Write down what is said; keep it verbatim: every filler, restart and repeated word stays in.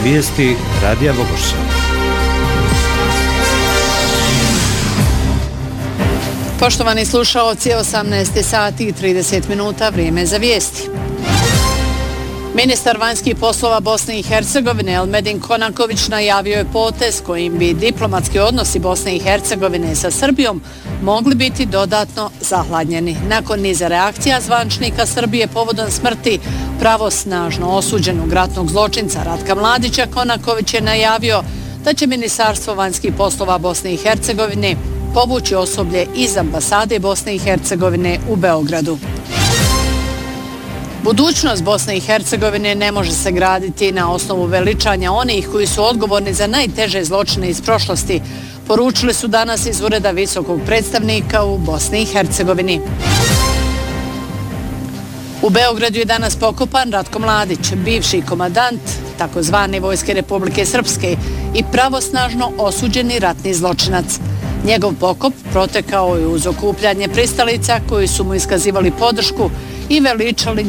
Vijesti Radija Bogorša. Poštovani slušaoci, osamnaest sati i trideset minuta, vrijeme za vijesti. Ministar vanjskih poslova Bosne i Hercegovine Elmedin Konaković najavio je potez kojim bi diplomatski odnosi Bosne i Hercegovine sa Srbijom mogli biti dodatno zahladnjeni. Nakon niza reakcija zvančnika Srbije povodom smrti pravosnažno osuđenog ratnog zločinca Ratka Mladića, Konaković je najavio da će Ministarstvo vanjskih poslova Bosne i Hercegovine povući osoblje iz ambasade Bosne i Hercegovine u Beogradu. Budućnost Bosne i Hercegovine ne može se graditi na osnovu veličanja onih koji su odgovorni za najteže zločine iz prošlosti, poručili su danas iz Ureda visokog predstavnika u Bosni i Hercegovini. U Beogradu je danas pokopan Ratko Mladić, bivši komandant takozvane Vojske Republike Srpske i pravosnažno osuđeni ratni zločinac. Njegov pokop protekao je uz okupljanje pristalica koji su mu iskazivali podršku i veličali